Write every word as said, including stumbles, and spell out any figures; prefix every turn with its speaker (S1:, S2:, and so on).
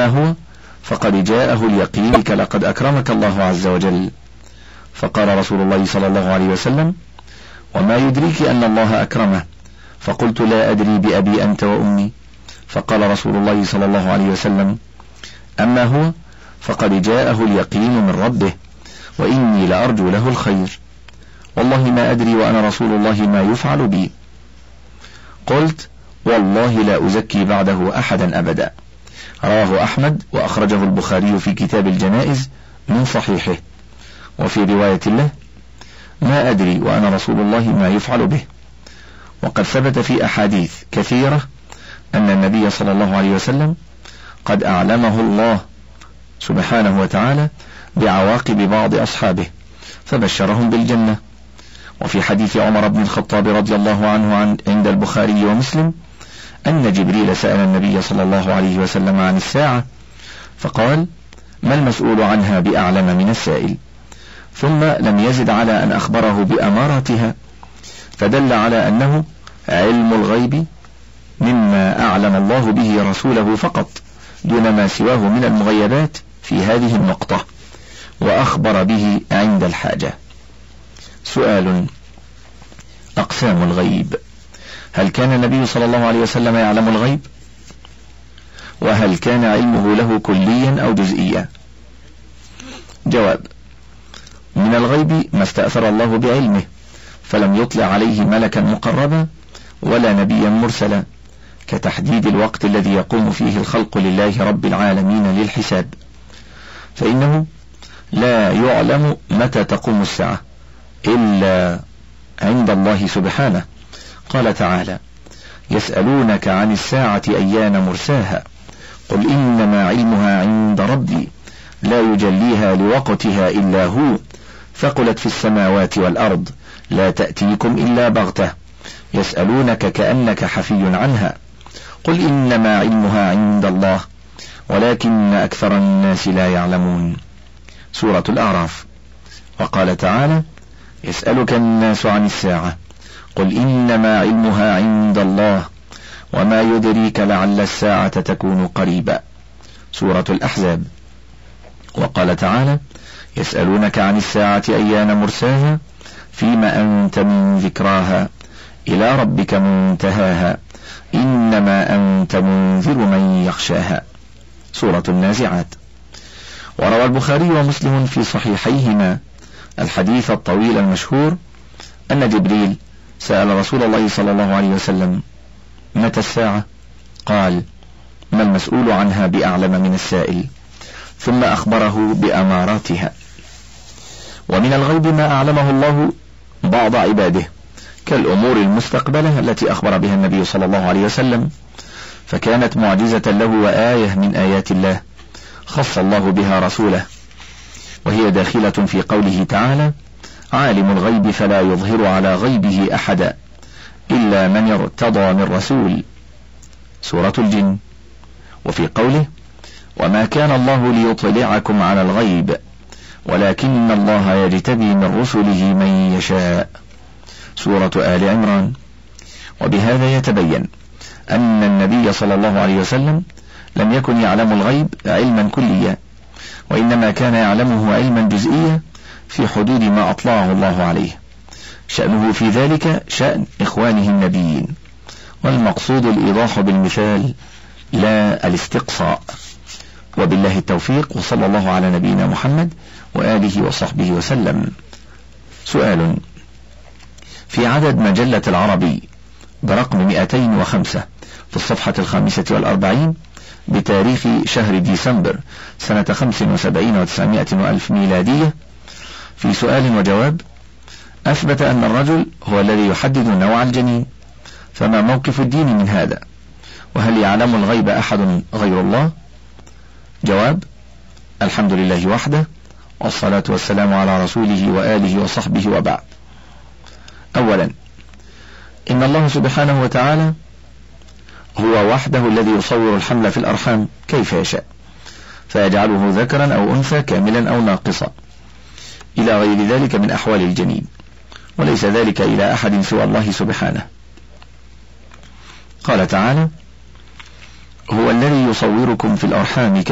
S1: أما هو فقد جاءه اليقين بك لقد أكرمك الله عز وجل. فقال رسول الله صلى الله عليه وسلم: وما يدريك أن الله أكرمه؟ فقلت: لا أدري بأبي أنت وأمي. فقال رسول الله صلى الله عليه وسلم: أما هو فقد جاءه اليقين من ربه، وإني لأرجو له الخير، والله ما أدري وأنا رسول الله ما يفعل بي. قلت: والله لا أزكي بعده أحدا أبدا. رواه أحمد وأخرجه البخاري في كتاب الجنائز من صحيحه. وفي رواية له: ما أدري وأنا رسول الله ما يفعل به. وقد ثبت في أحاديث كثيرة أن النبي صلى الله عليه وسلم قد أعلمه الله سبحانه وتعالى بعواقب بعض أصحابه فبشرهم بالجنة. وفي حديث عمر بن الخطاب رضي الله عنه عن عند البخاري ومسلم أن جبريل سأل النبي صلى الله عليه وسلم عن الساعة فقال: ما المسؤول عنها بأعلم من السائل؟ ثم لم يزد على أن أخبره بأماراتها، فدل على أنه علم الغيب مما أعلم الله به رسوله فقط دون ما سواه من المغيبات في هذه النقطة، وأخبر به عند الحاجة. سؤال: أقسام الغيب، هل كان النبي صلى الله عليه وسلم يعلم الغيب؟ وهل كان علمه له كليا أو جزئيا؟ جواب: من الغيب ما استأثر الله بعلمه، فلم يطلع عليه ملكا مقربا ولا نبيا مرسلا، كتحديد الوقت الذي يقوم فيه الخلق لله رب العالمين للحساب، فإنه لا يعلم متى تقوم الساعة إلا عند الله سبحانه. قال تعالى: يسألونك عن الساعة أيان مرساها قل إنما علمها عند ربي لا يجليها لوقتها إلا هو ثقلت في السماوات والأرض لا تأتيكم إلا بغتة يسألونك كأنك حفي عنها قل إنما علمها عند الله ولكن أكثر الناس لا يعلمون. سورة الأعراف. وقال تعالى: يسألك الناس عن الساعة قل إنما علمها عند الله وما يدريك لعل الساعة تكون قريبا. سورة الأحزاب. وقال تعالى: يسألونك عن الساعة أيان مرساها فيما أنت من ذكراها إلى ربك منتهاها إنما أنت منذر من يخشاها. سورة النازعات. وروى البخاري ومسلم في صحيحيهما الحديث الطويل المشهور أن جبريل سأل رسول الله صلى الله عليه وسلم: متى الساعة؟ قال: ما المسؤول عنها بأعلم من السائل، ثم أخبره بأماراتها. ومن الغيب ما أعلمه الله بعض عباده كالأمور المستقبلة التي أخبر بها النبي صلى الله عليه وسلم، فكانت معجزة له وآية من آيات الله خص الله بها رسوله، وهي داخلة في قوله تعالى: عالم الغيب فلا يظهر على غيبه أحدا إلا من ارتضى من رسول. سورة الجن. وفي قوله: وما كان الله ليطلعكم على الغيب ولكن الله يجتبي من رسله من يشاء. سورة آل عمران. وبهذا يتبين أن النبي صلى الله عليه وسلم لم يكن يعلم الغيب علما كليا، وإنما كان يعلمه علما جزئيا في حدود ما أطلعه الله عليه، شأنه في ذلك شأن إخوانه النبيين، والمقصود الإيضاح بالمثال لا الاستقصاء. وبالله التوفيق، وصلى الله على نبينا محمد وآله وصحبه وسلم. سؤال: في عدد مجلة العربي برقم مئتين وخمسة في الصفحة الخامسة والأربعين بتاريخ شهر ديسمبر سنة خمس وسبعين وتسعمائة وألف ميلادية، في سؤال وجواب، أثبت أن الرجل هو الذي يحدد نوع الجنين، فما موقف الدين من هذا؟ وهل يعلم الغيب أحد غير الله؟ جواب: الحمد لله وحده، والصلاة والسلام على رسوله وآله وصحبه، وبعد. أولا، إن الله سبحانه وتعالى هو وحده الذي يصور الحمل في الأرحام كيف يشاء، فيجعله ذكرا أو أنثى كاملا أو ناقصا إلى غير ذلك من أحوال الجنين، وليس ذلك إلى أحد سوى الله سبحانه. قال تعالى: هو الذي يصوركم في الأرحام